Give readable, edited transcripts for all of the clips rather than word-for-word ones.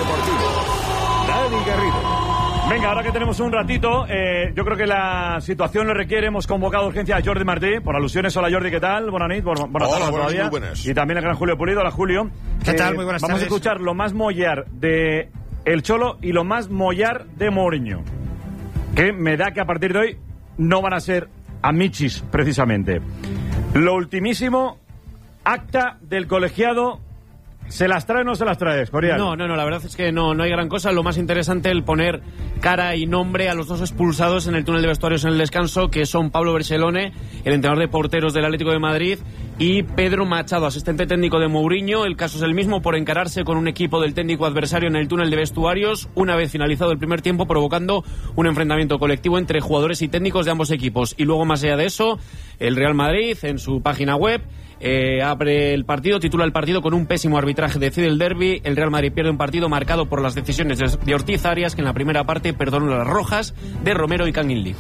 Deportivo, Dani Garrido. Venga, ahora que tenemos un ratito, yo creo que la situación lo requiere. Hemos convocado de urgencia a Jordi Martí, por alusiones. Hola Jordi, ¿qué tal? Buenas noches. Buenas tardes todavía. Muy buenas. Y también el gran Julio Pulido. Hola Julio. ¿Qué tal? Muy buenas tardes. Vamos a escuchar lo más mollar de el Cholo y lo más mollar de Mourinho. Que me da que a partir de hoy no van a ser amichis, precisamente. Lo ultimísimo, acta del colegiado. ¿Se las trae o no se las trae, Escorial? No, la verdad es que no hay gran cosa. Lo más interesante, el poner cara y nombre a los dos expulsados en el túnel de vestuarios en el descanso, que son Pablo Bercelone, el entrenador de porteros del Atlético de Madrid, y Pedro Machado, asistente técnico de Mourinho. El caso es el mismo, por encararse con un equipo del técnico adversario en el túnel de vestuarios, una vez finalizado el primer tiempo, provocando un enfrentamiento colectivo entre jugadores y técnicos de ambos equipos. Y luego, más allá de eso, el Real Madrid, en su página web, abre el partido, titula el partido: con un pésimo arbitraje decide el derbi. El Real Madrid pierde un partido marcado por las decisiones de Ortiz Arias, que en la primera parte perdonó las rojas de Romero y Canguilí.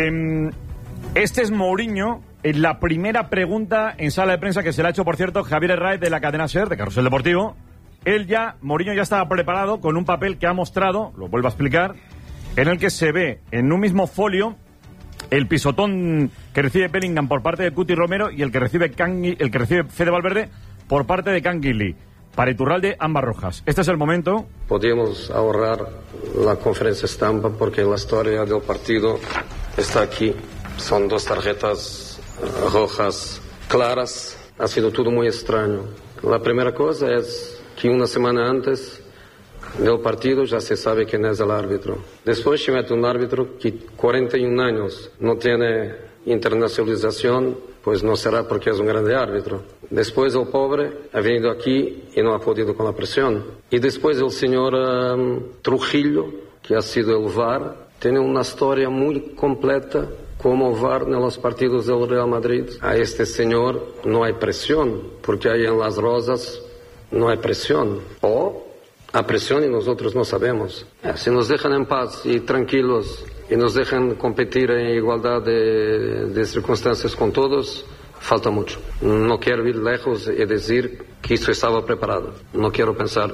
Este es Mourinho. La primera pregunta en sala de prensa que se le ha hecho, por cierto, Javier Herraiz, de la cadena SER, de Carrusel Deportivo. Mourinho ya estaba preparado con un papel que ha mostrado, lo vuelvo a explicar, en el que se ve en un mismo folio el pisotón que recibe Bellingham por parte de Cuti Romero y el que recibe Fede Valverde por parte de Canguilí. Para Iturralde, ambas rojas. Este es el momento. Podíamos ahorrar la conferencia estampa porque la historia del partido está aquí. Son dos tarjetas rojas claras. Ha sido todo muy extraño. La primera cosa es que una semana antes del partido ya se sabe quién es el árbitro. Después se mete un árbitro que 41 años no tiene internacionalización, pues no será porque es un grande árbitro. Después el pobre ha venido aquí y no ha podido con la presión. Y después el señor Trujillo, que ha sido el VAR, tiene una historia muy completa como VAR en los partidos del Real Madrid. A este señor no hay presión, porque ahí en Las Rosas no hay presión. O a presión y nosotros no sabemos. Si nos dejan en paz y tranquilos y nos dejan competir en igualdad de circunstancias con todos, falta mucho. No quiero ir lejos y decir que eso estaba preparado. No quiero pensar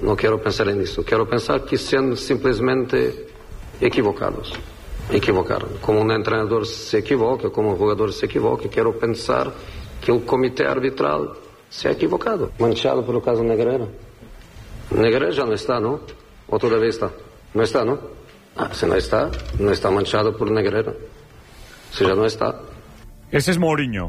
en eso. Quiero pensar que sean simplemente equivocaron. Como un entrenador se equivoca, como un jugador se equivoca, quiero pensar que el comité arbitral se ha equivocado. Manchado por el caso Negreira. Negreira ya no está, ¿no? ¿O todavía está? No está, ¿no? Si no está manchado por Negreira. Si ya no está. Ese es Mourinho.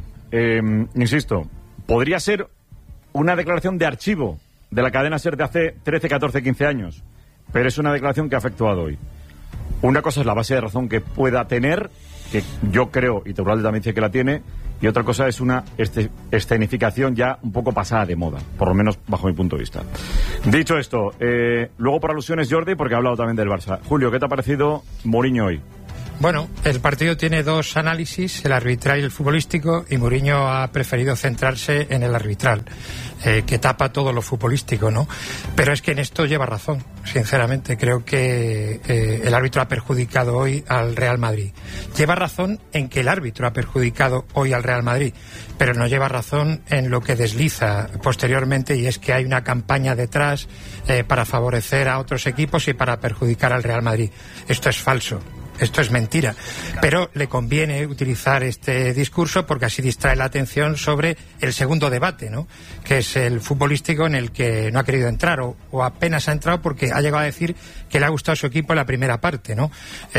Insisto, podría ser una declaración de archivo de la cadena SER de hace 13, 14, 15 años, pero es una declaración que ha efectuado hoy. Una cosa es la base de razón que pueda tener, que yo creo, y Teurralde también dice que la tiene, y otra cosa es una escenificación ya un poco pasada de moda, por lo menos bajo mi punto de vista. Dicho esto, luego por alusiones Jordi, porque ha hablado también del Barça. Julio, ¿qué te ha parecido Mourinho hoy? Bueno, el partido tiene dos análisis, el arbitral y el futbolístico, y Mourinho ha preferido centrarse en el arbitral, que tapa todo lo futbolístico, ¿no? Pero es que en esto lleva razón, sinceramente. Creo que el árbitro ha perjudicado hoy al Real Madrid. Lleva razón en que el árbitro ha perjudicado hoy al Real Madrid, pero no lleva razón en lo que desliza posteriormente, y es que hay una campaña detrás para favorecer a otros equipos y para perjudicar al Real Madrid. Esto es falso. Esto es mentira, pero le conviene utilizar este discurso porque así distrae la atención sobre el segundo debate, ¿no? Que es el futbolístico, en el que no ha querido entrar o apenas ha entrado porque ha llegado a decir que le ha gustado su equipo en la primera parte, ¿no?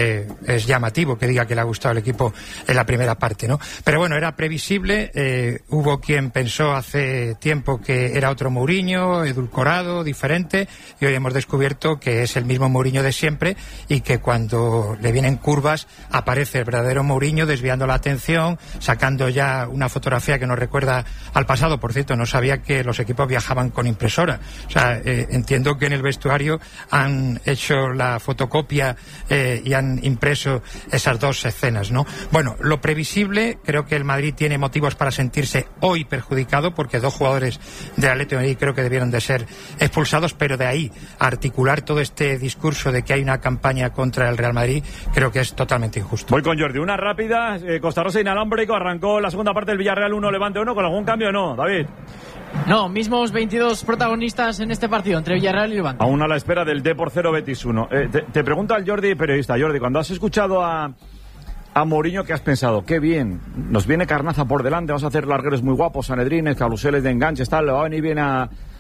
Es llamativo que diga que le ha gustado el equipo en la primera parte, ¿no? Pero bueno, era previsible. Hubo quien pensó hace tiempo que era otro Mourinho, edulcorado, diferente, y hoy hemos descubierto que es el mismo Mourinho de siempre, y que cuando le viene en curvas aparece el verdadero Mourinho desviando la atención, sacando ya una fotografía que nos recuerda al pasado. Por cierto, no sabía que los equipos viajaban con impresora. O sea, entiendo que en el vestuario han hecho la fotocopia y han impreso esas dos escenas, ¿no? Bueno, lo previsible, creo que el Madrid tiene motivos para sentirse hoy perjudicado, porque dos jugadores del Atlético de Madrid creo que debieron de ser expulsados, pero de ahí a articular todo este discurso de que hay una campaña contra el Real Madrid, creo que es totalmente injusto. Voy con Jordi, una rápida. Costa Rosa inalámbrico, arrancó la segunda parte del Villarreal 1, Levante 1, con algún cambio o no, David. No, mismos 22 protagonistas en este partido entre Villarreal y Levante. Aún a la espera del Depor 0 Betis 1. Te pregunto al Jordi, periodista. Jordi, cuando has escuchado a Mourinho, ¿qué has pensado? Qué bien, nos viene carnaza por delante, vamos a hacer largueros muy guapos, sanedrines, caluseles de enganches, tal, le va a venir bien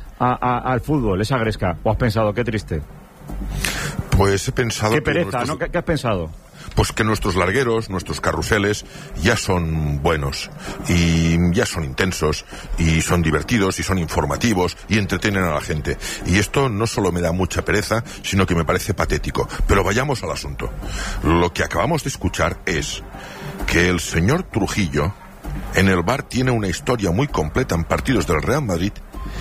al fútbol, esa Gresca. ¿O has pensado, qué triste? Pues he pensado... Qué pereza, ¿no? ¿Qué has pensado? Pues que nuestros largueros, nuestros carruseles ya son buenos y ya son intensos y son divertidos y son informativos y entretienen a la gente. Y esto no solo me da mucha pereza, sino que me parece patético. Pero vayamos al asunto. Lo que acabamos de escuchar es que el señor Trujillo en el VAR tiene una historia muy completa en partidos del Real Madrid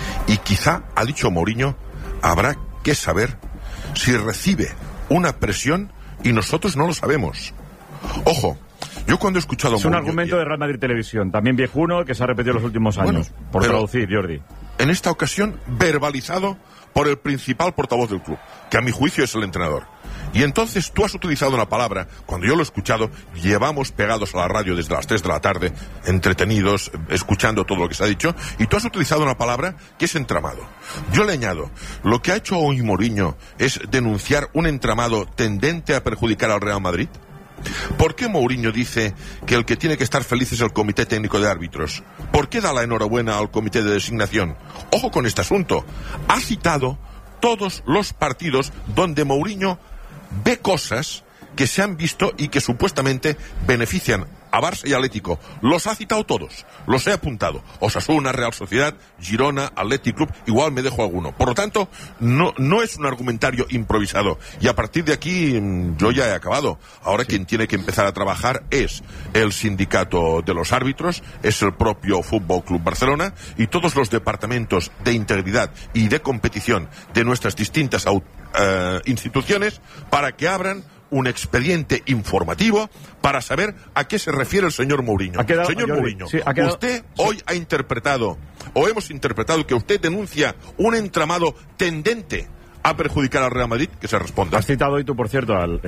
y quizá, ha dicho Mourinho, habrá que saber si recibe una presión y nosotros no lo sabemos. Ojo, yo cuando he escuchado... Es un argumento de Real Madrid Televisión, también viejuno, que se ha repetido en los últimos años. Bueno, por traducir, Jordi. En esta ocasión, verbalizado por el principal portavoz del club, que a mi juicio es el entrenador. Y entonces tú has utilizado una palabra, cuando yo lo he escuchado, llevamos pegados a la radio desde las 3 de la tarde, entretenidos, escuchando todo lo que se ha dicho, y tú has utilizado una palabra que es entramado. Yo le añado, lo que ha hecho hoy Mourinho es denunciar un entramado tendente a perjudicar al Real Madrid. ¿Por qué Mourinho dice que el que tiene que estar feliz es el Comité Técnico de Árbitros? ¿Por qué da la enhorabuena al Comité de Designación? Ojo con este asunto. Ha citado todos los partidos donde Mourinho ve cosas que se han visto y que supuestamente benefician a Barça y Atlético. Los ha citado todos, los he apuntado. Osasuna, Real Sociedad, Girona, Athletic Club, igual me dejo alguno. Por lo tanto, no es un argumentario improvisado. Y a partir de aquí, yo ya he acabado. Ahora quien tiene que empezar a trabajar es el sindicato de los árbitros, es el propio Fútbol Club Barcelona y todos los departamentos de integridad y de competición de nuestras distintas instituciones para que abran un expediente informativo para saber a qué se refiere el señor Mourinho. Señor Mourinho, sí, usted hoy ha interpretado, o hemos interpretado, que usted denuncia un entramado tendente a perjudicar al Real Madrid. Que se responda. Has citado hoy tú, por cierto, al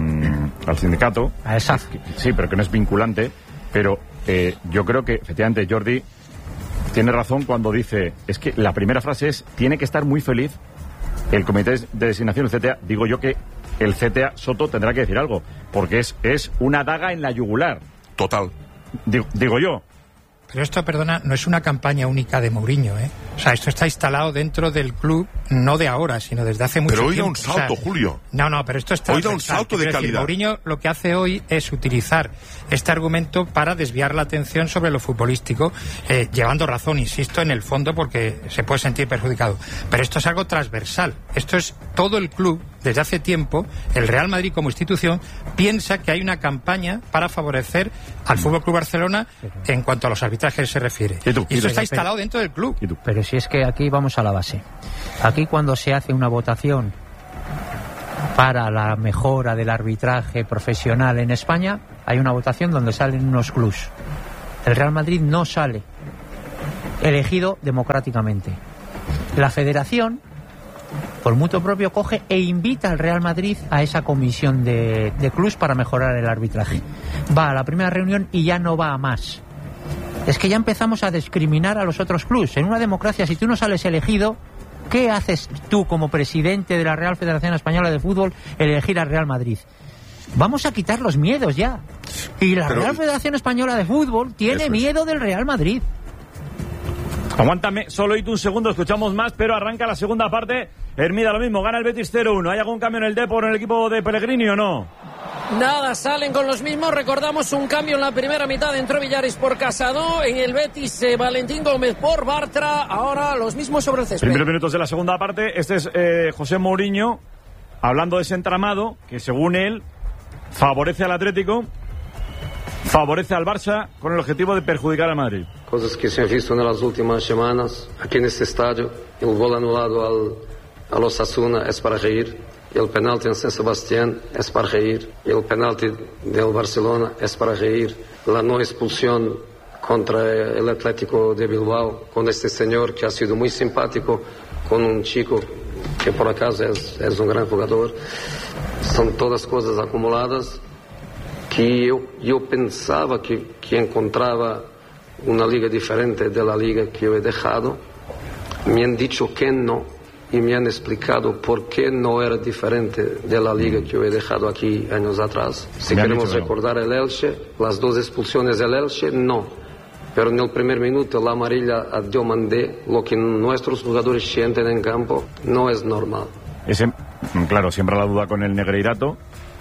sindicato. A esa. Sí, pero que no es vinculante. Pero yo creo que, efectivamente, Jordi tiene razón cuando dice, es que la primera frase es, tiene que estar muy feliz el Comité de Designación, el CTA. Digo yo que el CTA Soto tendrá que decir algo, porque es una daga en la yugular. Total. Digo yo. Pero esto, perdona, no es una campaña única de Mourinho, ¿eh? O sea, esto está instalado dentro del club, no de ahora, sino desde hace mucho tiempo. Pero hoy da un salto, Julio. No, pero esto está... Hoy da un salto de calidad. Mourinho lo que hace hoy es utilizar este argumento para desviar la atención sobre lo futbolístico, llevando razón, insisto, en el fondo, porque se puede sentir perjudicado. Pero esto es algo transversal. Esto es todo el club, desde hace tiempo, el Real Madrid como institución, piensa que hay una campaña para favorecer al Fútbol Club Barcelona en cuanto a los arbitrajes se refiere. Y eso está instalado dentro del club. Pero si es que aquí vamos a la base. Aquí cuando se hace una votación para la mejora del arbitraje profesional en España, hay una votación donde salen unos clubs. El Real Madrid no sale elegido democráticamente. La Federación, por mutuo propio, coge e invita al Real Madrid a esa comisión de clubs para mejorar el arbitraje. Va a la primera reunión y ya no va a más. Es que ya empezamos a discriminar a los otros clubs. En una democracia, si tú no sales elegido, ¿qué haces tú como presidente de la Real Federación Española de Fútbol elegir al Real Madrid? Vamos a quitar los miedos ya. Y la Real Federación Española de Fútbol tiene miedo del Real Madrid. Aguántame, solo un segundo, escuchamos más, pero arranca la segunda parte. Hermida, lo mismo, gana el Betis 0-1. ¿Hay algún cambio en el Depor, en el equipo de Pellegrini o no? Nada, salen con los mismos. Recordamos un cambio en la primera mitad. Entró Villares por Casado. En el Betis, Valentín Gómez por Bartra. Ahora los mismos sobre el césped. Primeros minutos de la segunda parte. Este es José Mourinho hablando de ese entramado que, según él, favorece al Atlético, favorece al Barça con el objetivo de perjudicar al Madrid. Cosas que se han visto en las últimas semanas aquí en este estadio. El gol anulado al Osasuna es para reír. El penalti en San Sebastián es para reír. El penalti del Barcelona es para reír. La no expulsión contra el Atlético de Bilbao con este señor que ha sido muy simpático, con un chico que por acaso es un gran jugador. Son todas cosas acumuladas que yo pensaba que encontraba una liga diferente de la liga que yo he dejado. Me han dicho que no y me han explicado por qué no era diferente de la liga que yo he dejado aquí años atrás. Si queremos recordar el Elche, las 2 expulsiones del Elche, no. Pero en el primer minuto la amarilla a Diomandé, lo que nuestros jugadores sienten en campo, no es normal. Claro, siembra la duda con el Negreirato.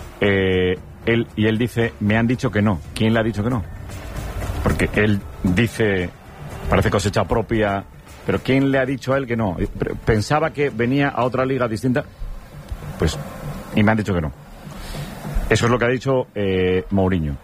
Él dice, me han dicho que no. ¿Quién le ha dicho que no? Porque él dice, parece cosecha propia, pero ¿quién le ha dicho a él que no? Pensaba que venía a otra liga distinta, pues, y me han dicho que no. Eso es lo que ha dicho Mourinho.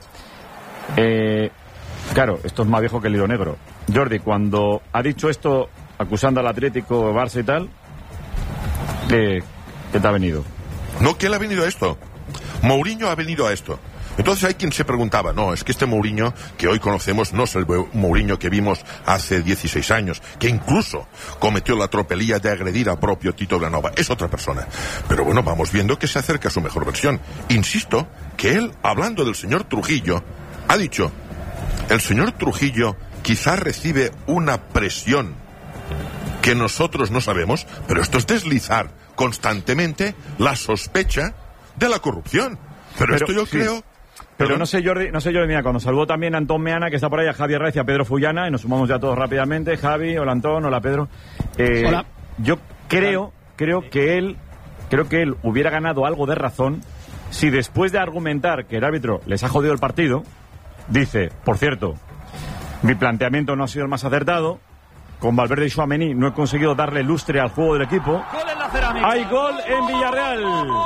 Claro, esto es más viejo que el hilo negro. Jordi, cuando ha dicho esto, acusando al Atlético, Barça y tal, ¿qué te ha venido? No, ¿quién le ha venido a esto? Mourinho ha venido a esto. Entonces hay quien se preguntaba, no, es que este Mourinho que hoy conocemos no es el Mourinho que vimos hace 16 años, que incluso cometió la tropelía de agredir al propio Tito Vilanova. Es otra persona. Pero bueno, vamos viendo que se acerca a su mejor versión. Insisto que él, hablando del señor Trujillo, ha dicho, el señor Trujillo quizás recibe una presión que nosotros no sabemos, pero esto es deslizar constantemente la sospecha de la corrupción. Pero esto yo creo... Pero no sé, Jordi, mira, cuando saludó también a Antón Meana, que está por ahí, a Javier Reyes y a Pedro Fullana, y nos sumamos ya todos rápidamente. Javi, hola Antón, hola Pedro. Hola. Yo creo que él hubiera ganado algo de razón si después de argumentar que el árbitro les ha jodido el partido, dice, por cierto, mi planteamiento no ha sido el más acertado, con Valverde y Tchouaméni no he conseguido darle lustre al juego del equipo. Gol en la Cerámica. Hay gol en Villarreal. Gol.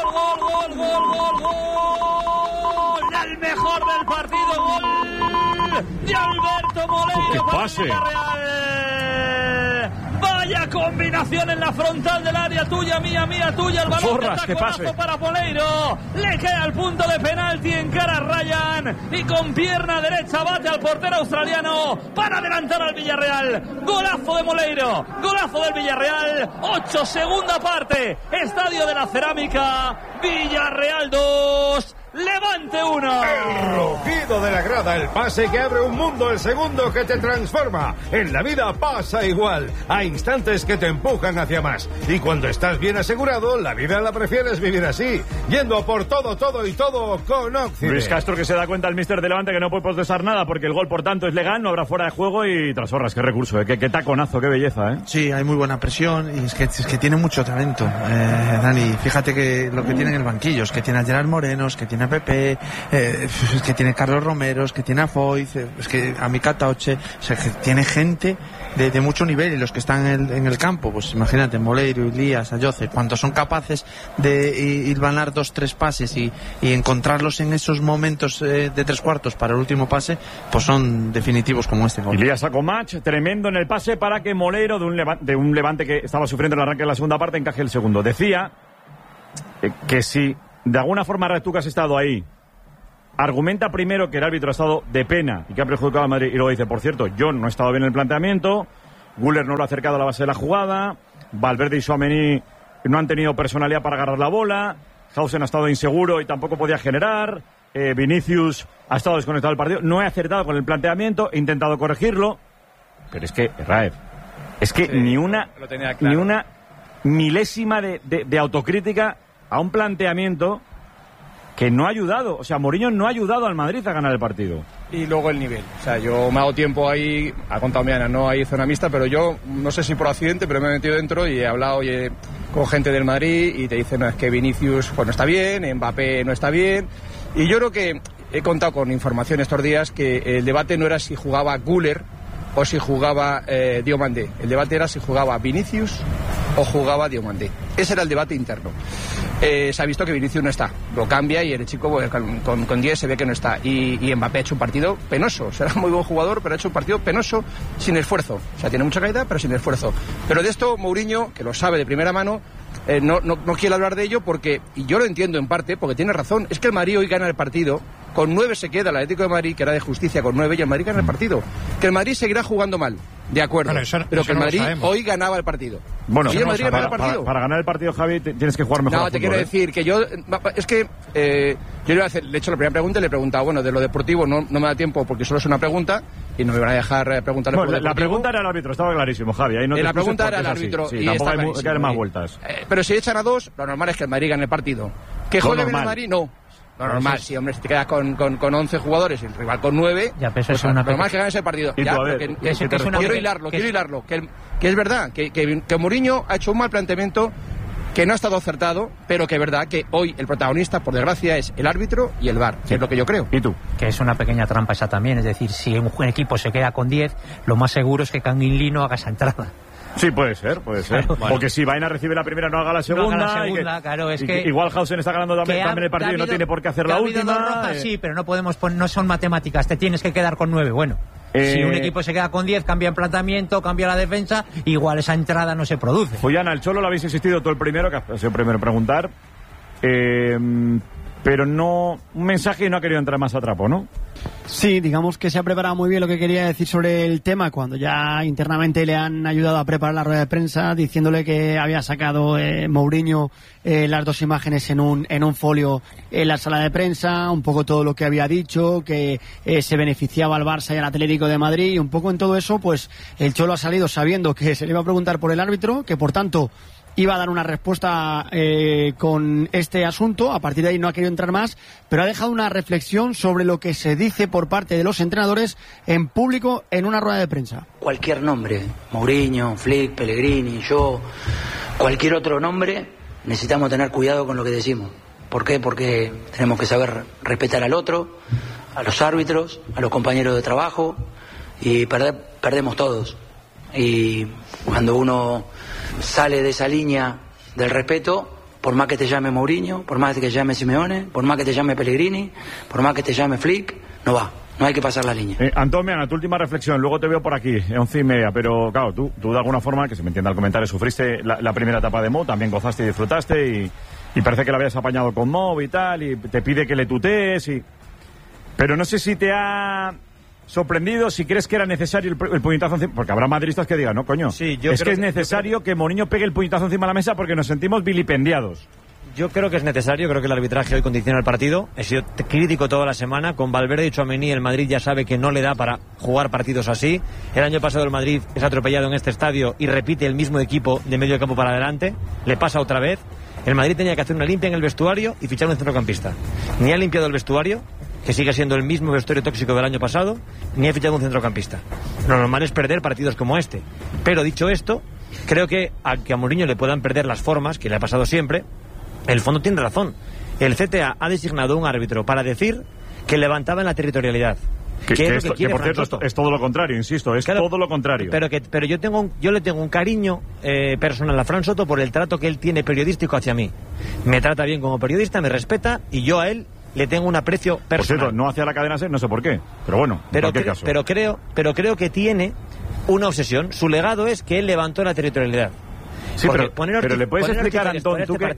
El mejor del partido, gol de Alberto Moleiro. ¡Qué pase! Vaya combinación en la frontal del área, tuya, mía, tuya, el balón. Zorras, que pase para Moleiro, le queda al punto de penalti, encara a Ryan y con pierna derecha bate al portero australiano para adelantar al Villarreal. Golazo de Moleiro, golazo del Villarreal. 8, segunda parte, Estadio de la Cerámica, Villarreal 2, Levante 1. El rugido de la grada, el pase que abre un mundo, el segundo que te transforma. En la vida pasa igual. Hay instantes que te empujan hacia más. Y cuando estás bien asegurado, la vida la prefieres vivir así. Yendo a por todo con Oxide. Luis Castro, que se da cuenta el míster de Levante que no puede protestar nada porque el gol, por tanto, es legal, no habrá fuera de juego y tras horas. Qué recurso, qué taconazo, qué belleza, Sí, hay muy buena presión y es que tiene mucho talento, Dani. Fíjate que lo que tiene en el banquillo es que tiene a Gerard Morenos, que tiene a Pepe, es que tiene a Carlos Romeros, que tiene a Foyt, es que a Mika Tauche, o sea, que tiene gente de mucho nivel, y los que están en el campo, pues imagínate, Moleiro, Ilías, Ayoce, cuando son capaces de hilvanar 2-3 pases y encontrarlos en esos momentos de 3/4 para el último pase, pues son definitivos como este gol. Ilías sacó match tremendo en el pase para que Moleiro, de un Levante que estaba sufriendo el arranque de la segunda parte, encaje el segundo. Decía que si de alguna forma tú que has estado ahí, argumenta primero que el árbitro ha estado de pena y que ha perjudicado a Madrid, y luego dice, por cierto, yo no he estado bien en el planteamiento, Güler no lo ha acercado a la base de la jugada, Valverde y Tchouaméni no han tenido personalidad para agarrar la bola, Hausen ha estado inseguro y tampoco podía generar, Vinicius ha estado desconectado del partido, no he acertado con el planteamiento, he intentado corregirlo, pero es que, Raed, es que ni una milésima de autocrítica a un planteamiento que no ha ayudado. O sea, Mourinho no ha ayudado al Madrid a ganar el partido. Y luego el nivel. O sea, yo me hago tiempo ahí, ha contado Miana, no hay zona mixta, pero yo, no sé si por accidente, pero me he metido dentro y he hablado con gente del Madrid y te dicen, no, es que Vinicius pues no está bien, Mbappé no está bien. Y yo creo que he contado con información estos días que el debate no era si jugaba Güler o si jugaba Diomandé. El debate era si jugaba Vinicius o jugaba Diomandé. Ese era el debate interno. Se ha visto que Vinicius no está, lo cambia y el chico con 10 se ve que no está. Y Mbappé ha hecho un partido penoso, será muy buen jugador, pero ha hecho un partido penoso sin esfuerzo. O sea, tiene mucha calidad, pero sin esfuerzo. Pero de esto Mourinho, que lo sabe de primera mano, no quiere hablar de ello porque, y yo lo entiendo en parte, porque tiene razón, es que el Madrid hoy gana el partido, con 9 se queda el Atlético de Madrid, que era de justicia con 9, y el Madrid gana el partido. Que el Madrid seguirá jugando mal, de acuerdo, Bueno, pero eso que el no lo Madrid sabemos. hoy ganaba el partido. Bueno, Hoy el Madrid ganaba el para partido. ganar el partido, Javi, tienes que jugar mejor No, al te fútbol, quiero decir que yo... Es que yo le he hecho la primera pregunta y le he preguntado, bueno, de lo deportivo no me da tiempo porque solo es una pregunta y no me van a dejar preguntarle Bueno, por lo la deportivo. pregunta era al árbitro, estaba clarísimo, Javi. Ahí no te La excuses pregunta porque era al es así. árbitro Sí, y tampoco está hay que dar más clarísimo. vueltas. Pero si echan a 2, lo normal es que el Madrid gane el partido. ¿Que Lo juegue bien el normal. Madrid? No. Lo normal, si hombre, si te quedas con 11 jugadores y el rival con 9, Ya, pero eso pues es una lo normal es que ganes el partido. Y tú, Ya, a pero ver, que eso que es una quiero peque- hilarlo, que quiero es- hilarlo. Que es verdad, que Mourinho ha hecho un mal planteamiento, que no ha estado acertado, pero que es verdad que hoy el protagonista, por desgracia, es el árbitro y el VAR, que es lo que yo creo. ¿Y tú? Que es una pequeña trampa esa también, es decir, si un equipo se queda con 10, lo más seguro es que Canguilí no haga esa entrada. Sí, puede ser. Claro. O que si Vaina recibe la primera, no haga la segunda. No haga la y segunda, que- claro, es y que... igual Hausen está ganando también el partido y no tiene por qué hacer la ha habido última. dos rojas, sí, pero no podemos no son matemáticas, te tienes que quedar con 9. Bueno, si un equipo se queda con 10, cambia el planteamiento, cambia la defensa, igual esa entrada no se produce. Fullana, el Cholo lo habéis insistido todo el primero, que ha sido el primero en preguntar. Pero no. Un mensaje y no ha querido entrar más a trapo, ¿no? Sí, digamos que se ha preparado muy bien lo que quería decir sobre el tema cuando ya internamente le han ayudado a preparar la rueda de prensa diciéndole que había sacado Mourinho las dos imágenes en un folio en la sala de prensa, un poco todo lo que había dicho, que se beneficiaba al Barça y al Atlético de Madrid y un poco en todo eso pues el Cholo ha salido sabiendo que se le iba a preguntar por el árbitro, que por tanto iba a dar una respuesta con este asunto. A partir de ahí no ha querido entrar más, pero ha dejado una reflexión sobre lo que se dice por parte de los entrenadores en público en una rueda de prensa. Cualquier nombre, Mourinho, Flick, Pellegrini, yo, cualquier otro nombre, necesitamos tener cuidado con lo que decimos. ¿Por qué? Porque tenemos que saber respetar al otro, a los árbitros, a los compañeros de trabajo, y perdemos todos. Y cuando uno sale de esa línea del respeto, por más que te llame Mourinho, por más que te llame Simeone, por más que te llame Pellegrini, por más que te llame Flick, no hay que pasar la línea. Antón, Meana, tu última reflexión, luego te veo por aquí, 11:30, pero claro, tú de alguna forma, que se me entienda el comentario, sufriste la primera etapa de Mo, también gozaste y disfrutaste, y parece que la habías apañado con Mo y tal, y te pide que le tutees, pero no sé si te ha sorprendido, si crees que era necesario el puñetazo encima, porque habrá madridistas que digan, no coño, Sí, yo es creo que es necesario que Mourinho pegue el puñetazo encima de la mesa porque nos sentimos vilipendiados. Yo creo que es necesario, creo que el arbitraje hoy condiciona el partido. He sido crítico toda la semana. Con Valverde y Tchouaméni el Madrid ya sabe que no le da para jugar partidos así. El año pasado el Madrid es atropellado en este estadio y repite el mismo equipo de medio campo para adelante. Le pasa otra vez. El Madrid tenía que hacer una limpia en el vestuario y fichar un centrocampista. Ni ha limpiado el vestuario, que sigue siendo el mismo vestuario tóxico del año pasado, ni ha fichado un centrocampista. Lo normal es perder partidos como este. Pero dicho esto, creo que a Mourinho le puedan perder las formas, que le ha pasado siempre, el fondo tiene razón. El CTA ha designado un árbitro para decir que levantaba en la territorialidad. Que por cierto, es todo lo contrario, insisto, es todo lo contrario. Pero yo le tengo un cariño personal a Fran Soto por el trato que él tiene periodístico hacia mí. Me trata bien como periodista, me respeta y yo a él le tengo un aprecio personal. Por cierto, no hacia la cadena SER, no sé por qué, pero bueno, en cualquier caso. Pero creo que tiene una obsesión. Su legado es que él levantó la territorialidad. Sí, pero le puedes explicar, Antón,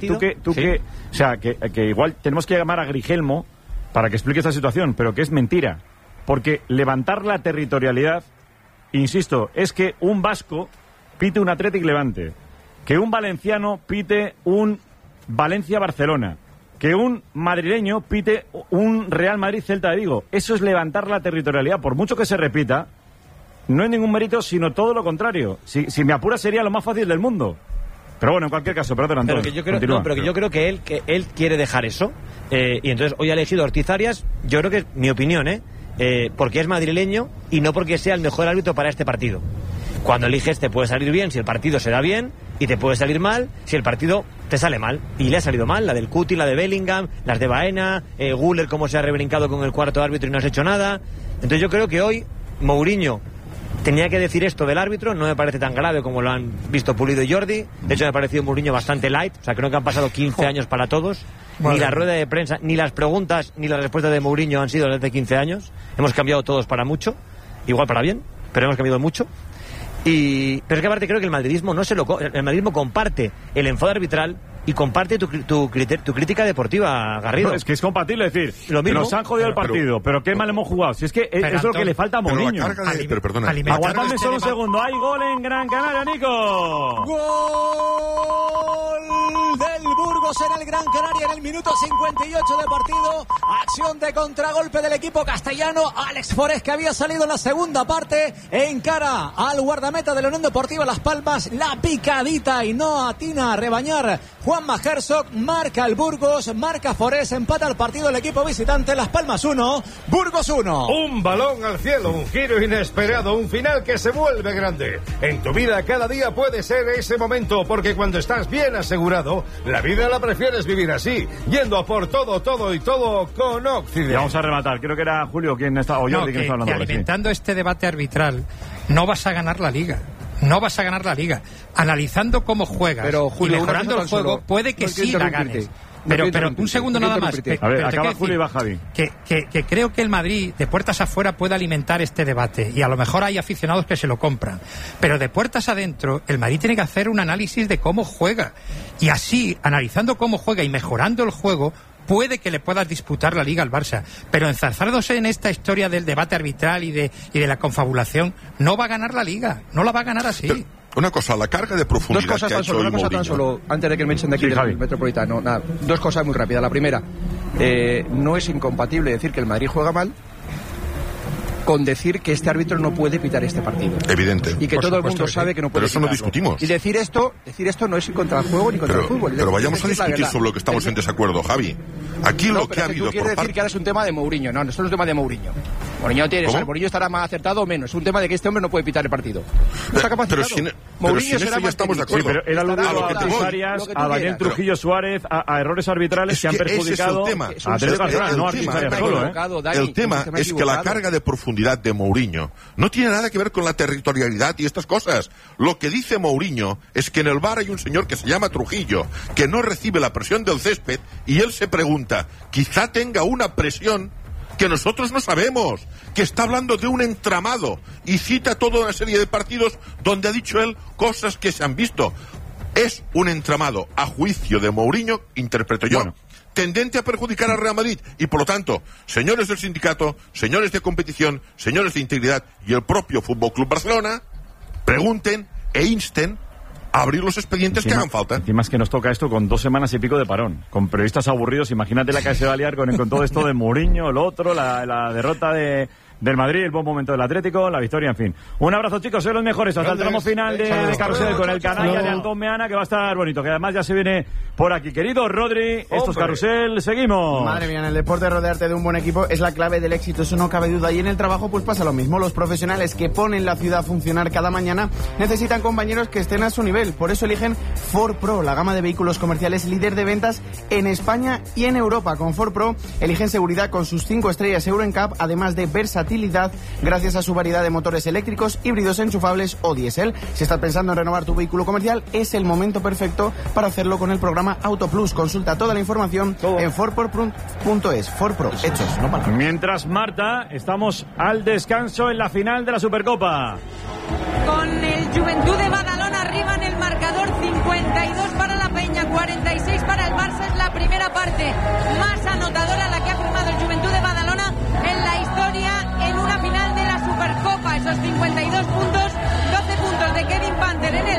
que igual tenemos que llamar a Grigelmo para que explique esta situación, pero que es mentira. Porque levantar la territorialidad, insisto, es que un vasco pite un Athletic Levante, que un valenciano pite un Valencia-Barcelona, que un madrileño pite un Real Madrid-Celta de Vigo. Eso es levantar la territorialidad. Por mucho que se repita, no hay ningún mérito, sino todo lo contrario. Si me apura sería lo más fácil del mundo. Pero bueno, en cualquier caso, perdón, Antonio. Pero que yo creo que él quiere dejar eso. Y entonces hoy ha elegido Ortiz Arias, yo creo que es mi opinión, porque es madrileño y no porque sea el mejor árbitro para este partido. Cuando eliges te puede salir bien si el partido se da bien y te puede salir mal si el partido te sale mal. Y le ha salido mal, la del Cuti, la de Bellingham, las de Baena, Güler cómo se ha rebrincado con el cuarto árbitro y no has hecho nada. Entonces yo creo que hoy Mourinho tenía que decir esto del árbitro, no me parece tan grave como lo han visto Pulido y Jordi. De hecho me ha parecido Mourinho bastante light, o sea creo que han pasado 15 años para todos. Ni la rueda de prensa, ni las preguntas, ni las respuestas de Mourinho han sido desde 15 años. Hemos cambiado todos para mucho, igual para bien, pero hemos cambiado mucho. Pero es que aparte creo que el madridismo el madridismo comparte el enfado arbitral y comparte tu crítica deportiva, Garrido. No, es que es compatible decir, lo mismo. nos han jodido el partido, pero qué mal hemos jugado. Si es que eso es lo que le falta a Mourinho. Perdona. Aguardadme solo un segundo. Hay gol en Gran Canaria, Nico. Gol del Burgos en el Gran Canaria en el minuto 58 de partido. Acción de contragolpe del equipo castellano. Alex Forés, que había salido en la segunda parte, encara al guardameta de la Unión Deportiva Las Palmas. La picadita y no atina a rebañar Juanma Herzog. Marca el Burgos, marca Forés, empata el partido el equipo visitante. Las Palmas 1, Burgos 1. Un balón al cielo, un giro inesperado, un final que se vuelve grande. En tu vida cada día puede ser ese momento, porque cuando estás bien asegurado, la vida la prefieres vivir así, yendo a por todo y todo con Occident. Y vamos a rematar, creo que era Julio quien está, o Jordi quien está hablando. Que alimentando este debate arbitral, no vas a ganar la Liga. No vas a ganar la Liga. Analizando cómo juegas, pero, Julio, y mejorando el juego, puede que sí la ganes. Pero un segundo nada más. A ver, acaba Julio y va Javi. Que creo que el Madrid, de puertas afuera, puede alimentar este debate. Y a lo mejor hay aficionados que se lo compran. Pero de puertas adentro, el Madrid tiene que hacer un análisis de cómo juega. Y así, analizando cómo juega y mejorando el juego, puede que le puedas disputar la Liga al Barça. Pero enzarzándose en esta historia del debate arbitral y de la confabulación, no va a ganar la Liga. No la va a ganar así. Pero una cosa, la carga de profundidad. Dos cosas tan solo, antes de que me echen de aquí del Metropolitano. Nada, dos cosas muy rápidas. La primera, no es incompatible decir que el Madrid juega mal con decir que este árbitro no puede pitar este partido. Evidente. Y que todo el mundo sabe que no puede pitarlo. Pero eso no discutimos. Y decir esto no es contra el juego ni contra el fútbol. Pero vayamos a discutir sobre lo que estamos en desacuerdo, Javi. Aquí lo que ha habido... Tú quieres decir que ahora es un tema de Mourinho. No, no es un tema de Mourinho. Mourinho estará más acertado o menos. Es un tema de que este hombre no puede pitar el partido. No está capacitado. Mourinho será más estamos de acuerdo. Sí, pero era aludido a Arias, a Daniel Trujillo Suárez, a errores arbitrales que han perjudicado a Andrés Barcelona. No Arias solo, El tema es que la carga de profundidad de Mourinho no tiene nada que ver con la territorialidad y estas cosas. Lo que dice Mourinho es que en el bar hay un señor que se llama Trujillo, que no recibe la presión del césped, y él se pregunta, quizá tenga una presión que nosotros no sabemos, que está hablando de un entramado, y cita toda una serie de partidos donde ha dicho él cosas que se han visto. Es un entramado, a juicio de Mourinho, interpreto yo, tendente a perjudicar al Real Madrid, y por lo tanto, señores del sindicato, señores de competición, señores de integridad y el propio Fútbol Club Barcelona, pregunten e insten a abrir los expedientes que hagan falta. Encima es que nos toca esto con 2 semanas y pico de parón, con periodistas aburridos. Imagínate la que se va a liar con todo esto de Mourinho, el otro, la derrota del Madrid, el buen momento del Atlético, la victoria, en fin. Un abrazo, chicos, sois los mejores. Hasta el tramo final de Carrusel con el canalla de Antón Meana, que va a estar bonito, que además ya se viene por aquí. Querido Rodri, esto es Carrusel, seguimos. Madre mía, en el deporte rodearte de un buen equipo es la clave del éxito, eso no cabe duda. Y en el trabajo pues pasa lo mismo. Los profesionales que ponen la ciudad a funcionar cada mañana necesitan compañeros que estén a su nivel. Por eso eligen Ford Pro, la gama de vehículos comerciales líder de ventas en España y en Europa. Con Ford Pro eligen seguridad con sus 5 estrellas Euro NCAP, además de versatilidad gracias a su variedad de motores eléctricos, híbridos enchufables o diésel. Si estás pensando en renovar tu vehículo comercial, es el momento perfecto para hacerlo con el programa Auto Plus. Consulta toda la información en fordpro.es. Ford Pro, hechos, no para. Mientras, Marta, estamos al descanso en la final de la Supercopa. Con el Juventud de